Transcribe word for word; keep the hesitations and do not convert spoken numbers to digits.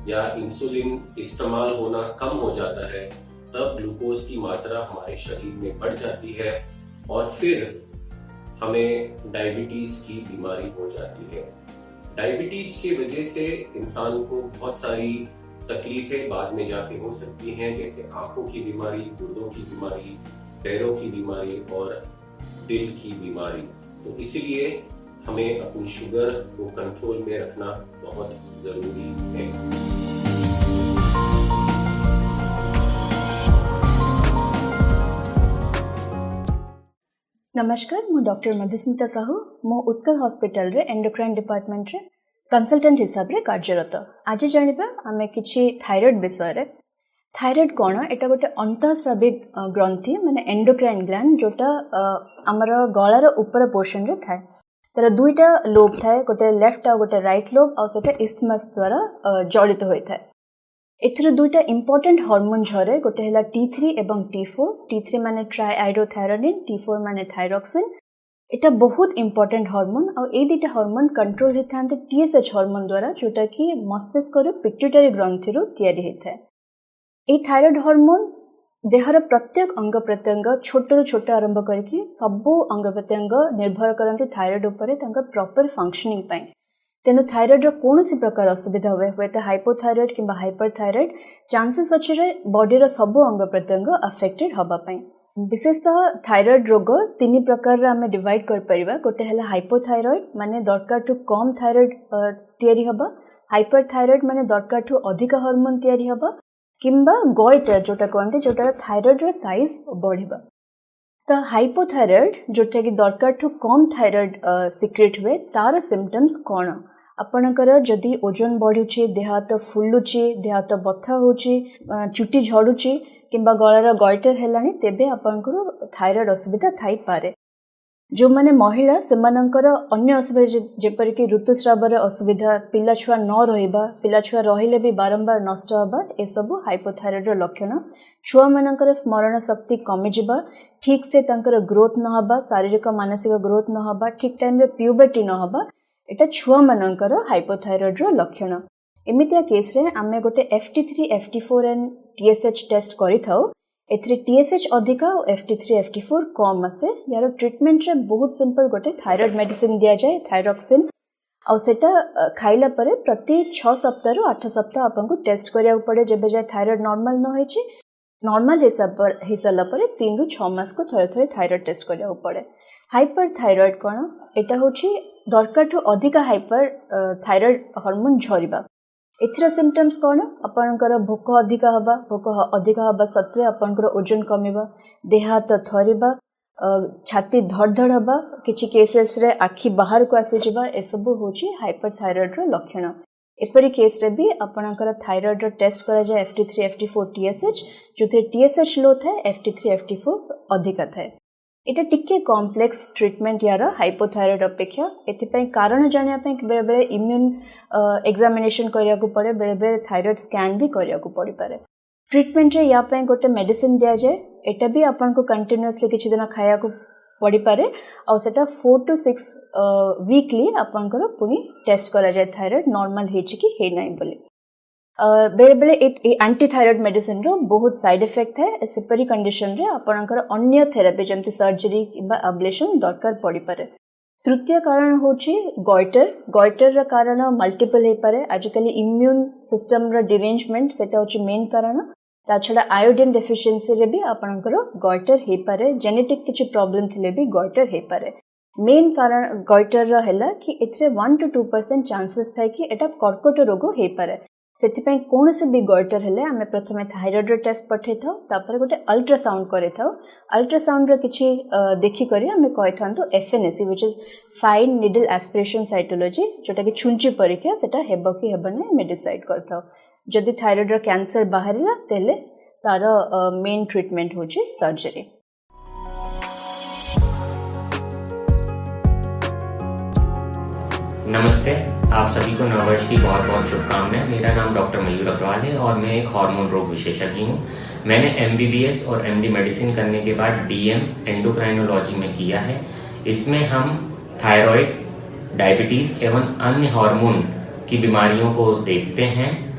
या इंसुलिन इस्तेमाल होना कम हो जाता है, तब ग्लूकोज की मात्रा हमारे शरीर में बढ़ जाती है और फिर हमें डायबिटीज की बीमारी हो जाती है। डायबिटीज की वजह से इंसान को बहुत सारी तकलीफें बाद में जाके हो सकती हैं, जैसे आंखों की बीमारी, गुर्दों की बीमारी, पैरों की बीमारी और दिल की बीमारी। तो इसलिए हमें अपनी शुगर को कंट्रोल में रखना बहुत जरूरी है। नमस्कार, मु डॉक्टर मधुस्मिता साहू। मु उत्कल हॉस्पिटल रे एंडोक्राइन डिपार्टमेंट रे कंसल्टेंट हिसाब रे कार्यरत। आज जानिबा आमे किछि थायराइड विषय रे। थायराइड कोन? एटा गोटे अंतःस्रावी ग्रंथि माने एंडोक्राइन ग्लैंड जोटा हमर गळार ऊपर पोर्शन रे थाए। तार दुईटा लोब थाए, गोटे लेफ्ट आ गोटे राइट लोब, आ सेटा इस्थमस द्वारा जड़ित होई थाए। एथिर दुईटा इंपोर्टेंट हार्मोन झरे, गोटे हैला टी थ्री एवं टी फोर। टी थ्री माने ट्राइआयोडोथायरोनिन, टी फोर माने थायरॉक्सिन। एटा बहुत इंपोर्टेंट हार्मोन आ ए दुईटा हार्मोन कंट्रोल हेथांते टीएसएच हार्मोन द्वारा, जोटा कि मस्तिष्क रो पिट्यूटरी ग्रंथि रो तयारी हेथाय। ए थायराइड हार्मोन देहर प्रत्येक अंग प्रत्यंग छोट रु छोट आरंभ करके सबो अंग प्रत्यंग निर्भर करते थायराइड उपरे तांका प्रॉपर फंक्शनिंग पाई। तेनु थायराइड रो कोनोसी प्रकार असुविधा हुए हुए तो हाइपोथायराइड किंबा हाइपरथायराइड चांसेस अछि रे बॉडी रो सबो अंग प्रत्यंग अफेक्टेड हबा पाई। विशेषतः थायराइड रोग तीन प्रकार रे हमें डिवाइड कर परिबा। गोटे हैला हाइपोथायराइड माने दरकार टू कम थायराइड तयारी हबा, हाइपरथायराइड माने दरकार टू अधिक हार्मोन तयारी हबा, किंबा गॉइटर जोटा कहते जोटा थायराइड रो साइज बढ़िबा। तो हाइपोथायराइड जोटा कि दरकार ठू कम थायराइड सिक्रेट हुए, तार सिम्पटम्स कौन? आपणकर जदि ओजन बढ़ुची, देह हाथ फुलुची, देह हाथ बथा होची, चुटी झड़ुची किंबा गଳାର गॉइटर हेलानी, तेबे आपणकर थायराइड असुविधा थाई पारे। जो माने महिला सेमानंकर अन्य असुविधा जेपर कि ऋतुस्रावर असुविधा, पिला छुआ न रहिबा, पिला छुआ रहिले भी बारंबार नष्ट हबा, ए सब हाइपोथायराइड रो लक्षण। छुआ मानकर स्मरण शक्ति कमी जिबा, ठीक से तांकर ग्रोथ न हबा, शारीरिक मानसिक ग्रोथ न हबा, ठीक टाइम रे प्यूबर्टी न हबा, एटा छुआ मानकर हाइपोथायराइड रो लक्षण। एमितिया केस रे आमे गोटे F T three, F T four and T S H test करि थाउ। एथरे टी एस एच अधिका और F T three, F T four कम आसे। यार ट्रीटमेंट रे बहुत सिंपल, गोटे थायराइड मेडिसिन दिया जाए, थायरॉक्सिन, और सेटा खाइला परे प्रति छह सप्ताह रु आठ सप्ताह आपनको टेस्ट करिया पड़े। जेबे जाय थायराइड नॉर्मल न होइची, नॉर्मल हिसाब पर हिसाला परे तीन रु छह मास को थरे थरे थायराइड टेस्ट करिया पड़े। हाइपरथायराइड कोन? एटा होची दरकार ठू अधिका हाइपर थायराइड हार्मोन झरिबा। एथिरा सिम्पटम्स कौन? आपनकर भोक अधिका हबा, भोक अधिका हबा सत्वे आपनकर ओजन कमिबा, देह हाथ थरिबा, छाती धड़ धड़ हबा, किछि केसेस रे आखि बाहर को आसी जिबा, ए सब होची हाइपरथायराइड रो लक्षण। एपरि केस रे भी आपनकर थायराइड रो टेस्ट करा जाय F T three, F T four, T S H. जोथे T S H लो थाए, F T three, F T four अधिका थाए। एटा टिके कॉम्प्लेक्स ट्रीटमेंट यार हाइपोथायराइड अपेक्षा। एथिपई कारण जानिया पई बेले बेले इम्यून एग्जामिनेशन करिया को पड़े, बेले बेले थायराइड स्कैन भी करिया को पड़ी पारे। ट्रीटमेंट रे या पई गोटे मेडिसिन दिया जाए, एटा भी आपन को कंटीन्यूअसली किछि दिन खाया को पड़ी पारे, और सेटा फोर टू सिक्स वीकली आपन को पुनी टेस्ट करा जाए थायराइड नॉर्मल हेछि कि हे नै बोली। बेले बेले ए एंटी थायराइड मेडिसिन रो बहुत साइड इफेक्ट है। सेपरी कंडीशन रे आपनकर अन्य थेरेपी जेमति सर्जरी किबा अब्लेशन दरकार पड़ी पारे। तृतीय कारण होची गॉइटर। गॉइटर रा कारण मल्टीपल हे पारे। आजकल इम्यून सिस्टम रा डिरेंजमेंट सेटा होची मेन कारण। ता छडा आयोडीन डेफिशिएंसी रे भी आपनकर गॉइटर हे पारे। जेनेटिक किछि प्रॉब्लम थिले भी गॉइटर हे पारे। मेन कारण गॉइटर रा हैला कि एथरे one two two percent chances थाए कि एटा कर्कट रोग हे पारे। सेथिपई कोन से भी गॉइटर हेले आमे प्रथमे थायराइड रो टेस्ट पठे थाउ, तापर गोटे अल्ट्रासाउंड करे थाउ। अल्ट्रासाउंड रो किछि देखि करी आमे कहि थांतो F N A C, which is fine needle aspiration cytology, जोटा कि छुंची परीक्षा सेटा हेबो कि हेबो नै मे डिसाइड करथाउ। जदि थायराइड रो कैंसर बाहरिला तेले तार मेन ट्रीटमेंट होची सर्जरी। नमस्ते, आप सभी को नववर्ष की बहुत बहुत शुभकामनाएं। मेरा नाम डॉक्टर मयूर अग्रवाल है और मैं एक हार्मोन रोग विशेषज्ञ हूँ। मैंने एम बी बी एस और एम डी मेडिसिन करने के बाद डी एम एंडोक्राइनोलॉजी में किया है। इसमें हम थायराइड, डायबिटीज एवं अन्य हार्मोन की बीमारियों को देखते हैं